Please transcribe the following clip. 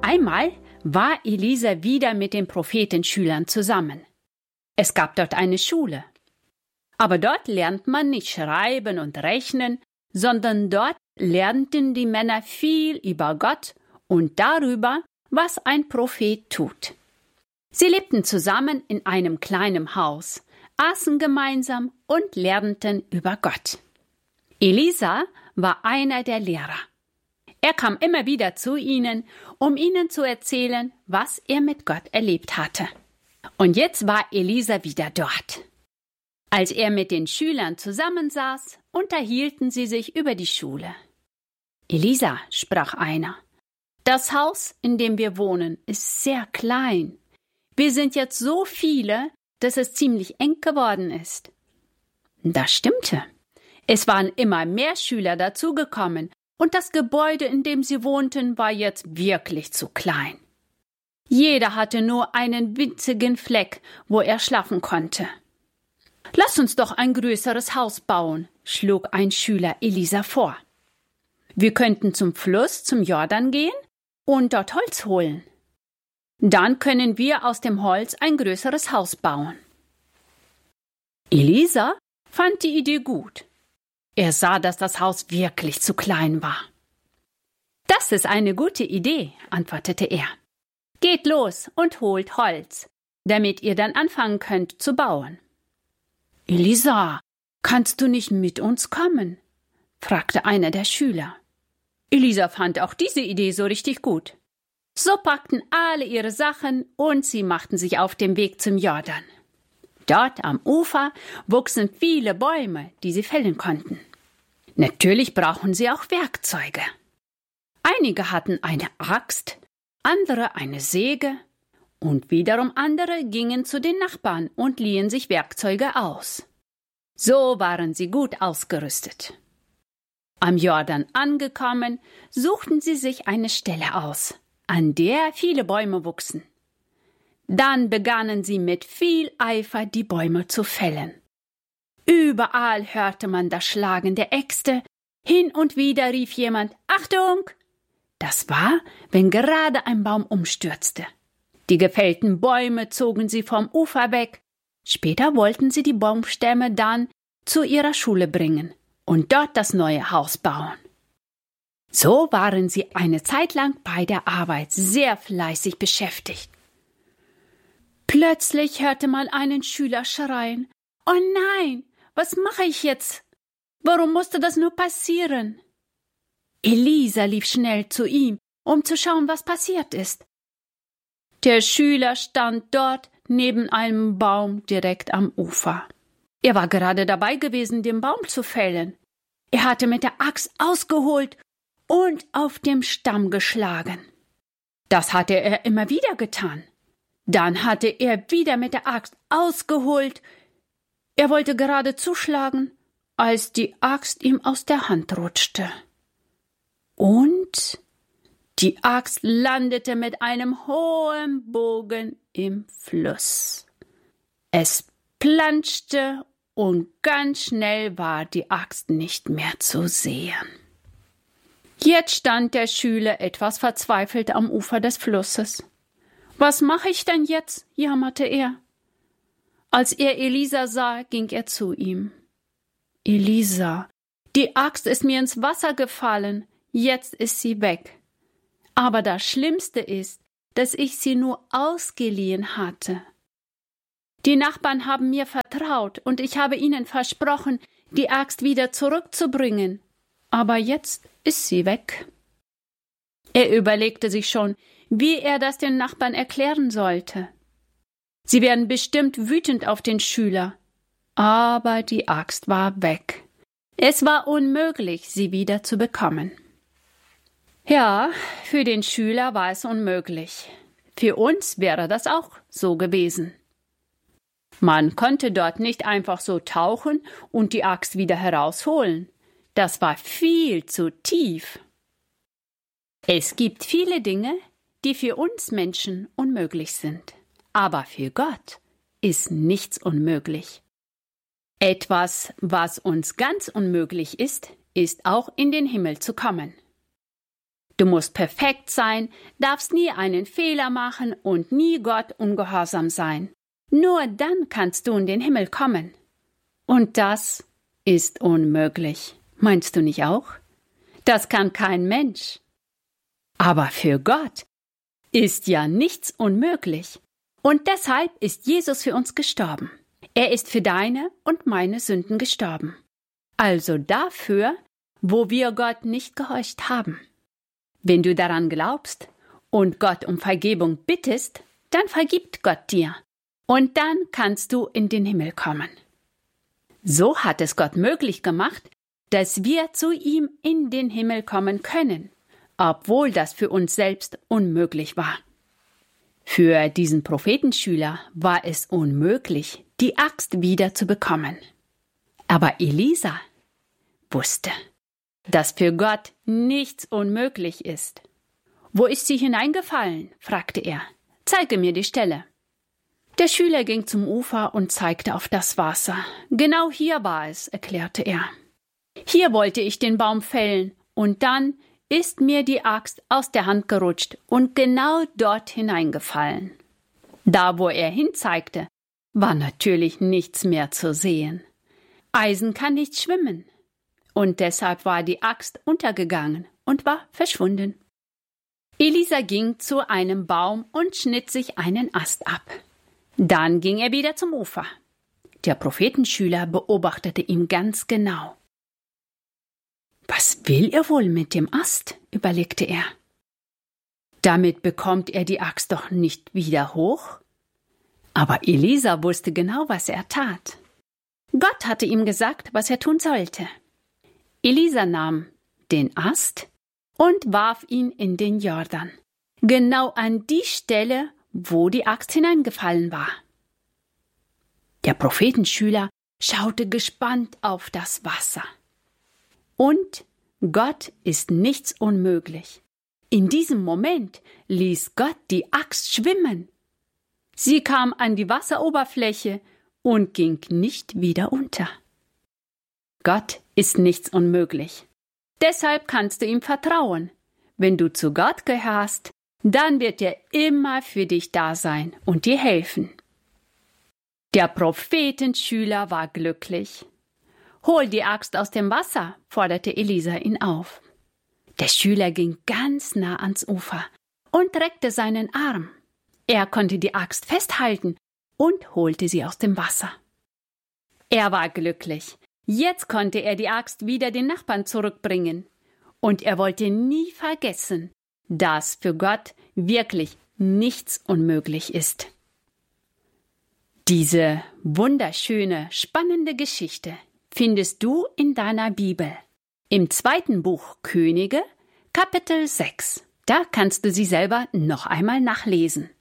Einmal war Elisa wieder mit den Prophetenschülern zusammen. Es gab dort eine Schule. Aber dort lernt man nicht schreiben und rechnen, sondern dort lernten die Männer viel über Gott und darüber, was ein Prophet tut. Sie lebten zusammen in einem kleinen Haus, aßen gemeinsam und lernten über Gott. Elisa war einer der Lehrer. Er kam immer wieder zu ihnen, um ihnen zu erzählen, was er mit Gott erlebt hatte. Und jetzt war Elisa wieder dort. Als er mit den Schülern zusammensaß, unterhielten sie sich über die Schule. »Elisa«, sprach einer, »das Haus, in dem wir wohnen, ist sehr klein. Wir sind jetzt so viele, dass es ziemlich eng geworden ist.« Das stimmte. Es waren immer mehr Schüler dazugekommen, und das Gebäude, in dem sie wohnten, war jetzt wirklich zu klein. Jeder hatte nur einen winzigen Fleck, wo er schlafen konnte. »Lass uns doch ein größeres Haus bauen«, schlug ein Schüler Elisa vor. »Wir könnten zum Fluss, zum Jordan gehen und dort Holz holen. Dann können wir aus dem Holz ein größeres Haus bauen.« Elisa fand die Idee gut. Er sah, dass das Haus wirklich zu klein war. »Das ist eine gute Idee«, antwortete er. »Geht los und holt Holz, damit ihr dann anfangen könnt zu bauen.« »Elisa, kannst du nicht mit uns kommen?« fragte einer der Schüler. Elisa fand auch diese Idee so richtig gut. So packten alle ihre Sachen und sie machten sich auf den Weg zum Jordan. Dort am Ufer wuchsen viele Bäume, die sie fällen konnten. Natürlich brauchen sie auch Werkzeuge. Einige hatten eine Axt, andere eine Säge und wiederum andere gingen zu den Nachbarn und liehen sich Werkzeuge aus. So waren sie gut ausgerüstet. Am Jordan angekommen, suchten sie sich eine Stelle aus, an der viele Bäume wuchsen. Dann begannen sie mit viel Eifer, die Bäume zu fällen. Überall hörte man das Schlagen der Äxte, hin und wieder rief jemand »Achtung!« Das war, wenn gerade ein Baum umstürzte. Die gefällten Bäume zogen sie vom Ufer weg. Später wollten sie die Baumstämme dann zu ihrer Schule bringen und dort das neue Haus bauen. So waren sie eine Zeit lang bei der Arbeit sehr fleißig beschäftigt. Plötzlich hörte man einen Schüler schreien: »Oh nein, was mache ich jetzt? Warum musste das nur passieren?« Elisa lief schnell zu ihm, um zu schauen, was passiert ist. Der Schüler stand dort neben einem Baum direkt am Ufer. Er war gerade dabei gewesen, den Baum zu fällen. Er hatte mit der Axt ausgeholt und auf dem Stamm geschlagen. Das hatte er immer wieder getan. Dann hatte er wieder mit der Axt ausgeholt. Er wollte gerade zuschlagen, als die Axt ihm aus der Hand rutschte. Und die Axt landete mit einem hohen Bogen im Fluss. Es planschte und ganz schnell war die Axt nicht mehr zu sehen. Jetzt stand der Schüler etwas verzweifelt am Ufer des Flusses. »Was mache ich denn jetzt?« jammerte er. Als er Elisa sah, ging er zu ihm. »Elisa, die Axt ist mir ins Wasser gefallen, jetzt ist sie weg. Aber das Schlimmste ist, dass ich sie nur ausgeliehen hatte. Die Nachbarn haben mir vertraut und ich habe ihnen versprochen, die Axt wieder zurückzubringen. Aber jetzt ist sie weg.« Er überlegte sich schon, wie er das den Nachbarn erklären sollte. Sie werden bestimmt wütend auf den Schüler. Aber die Axt war weg. Es war unmöglich, sie wieder zu bekommen. Ja, für den Schüler war es unmöglich. Für uns wäre das auch so gewesen. Man konnte dort nicht einfach so tauchen und die Axt wieder herausholen. Das war viel zu tief. Es gibt viele Dinge, die für uns Menschen unmöglich sind. Aber für Gott ist nichts unmöglich. Etwas, was uns ganz unmöglich ist, ist auch in den Himmel zu kommen. Du musst perfekt sein, darfst nie einen Fehler machen und nie Gott ungehorsam sein. Nur dann kannst du in den Himmel kommen. Und das ist unmöglich. Meinst du nicht auch? Das kann kein Mensch. Aber für Gott ist ja nichts unmöglich. Und deshalb ist Jesus für uns gestorben. Er ist für deine und meine Sünden gestorben. Also dafür, wo wir Gott nicht gehorcht haben. Wenn du daran glaubst und Gott um Vergebung bittest, dann vergibt Gott dir. Und dann kannst du in den Himmel kommen. So hat es Gott möglich gemacht, dass wir zu ihm in den Himmel kommen können, obwohl das für uns selbst unmöglich war. Für diesen Prophetenschüler war es unmöglich, die Axt wieder zu bekommen. Aber Elisa wusste, dass für Gott nichts unmöglich ist. »Wo ist sie hineingefallen?« fragte er. »Zeige mir die Stelle.« Der Schüler ging zum Ufer und zeigte auf das Wasser. »Genau hier war es«, erklärte er. »Hier wollte ich den Baum fällen, und dann ist mir die Axt aus der Hand gerutscht und genau dort hineingefallen.« Da, wo er hinzeigte, war natürlich nichts mehr zu sehen. Eisen kann nicht schwimmen. Und deshalb war die Axt untergegangen und war verschwunden. Elisa ging zu einem Baum und schnitt sich einen Ast ab. Dann ging er wieder zum Ufer. Der Prophetenschüler beobachtete ihn ganz genau. »Was will er wohl mit dem Ast?« überlegte er. »Damit bekommt er die Axt doch nicht wieder hoch?« Aber Elisa wusste genau, was er tat. Gott hatte ihm gesagt, was er tun sollte. Elisa nahm den Ast und warf ihn in den Jordan, genau an die Stelle, wo die Axt hineingefallen war. Der Prophetenschüler schaute gespannt auf das Wasser. Und Gott ist nichts unmöglich. In diesem Moment ließ Gott die Axt schwimmen. Sie kam an die Wasseroberfläche und ging nicht wieder unter. Gott ist nichts unmöglich. Deshalb kannst du ihm vertrauen. Wenn du zu Gott gehörst, dann wird er immer für dich da sein und dir helfen. Der Prophetenschüler war glücklich. »Hol die Axt aus dem Wasser«, forderte Elisa ihn auf. Der Schüler ging ganz nah ans Ufer und reckte seinen Arm. Er konnte die Axt festhalten und holte sie aus dem Wasser. Er war glücklich. Jetzt konnte er die Axt wieder den Nachbarn zurückbringen. Und er wollte nie vergessen, dass für Gott wirklich nichts unmöglich ist. Diese wunderschöne, spannende Geschichte findest du in deiner Bibel. Im 2. Buch Könige, Kapitel 6. Da kannst du sie selber noch einmal nachlesen.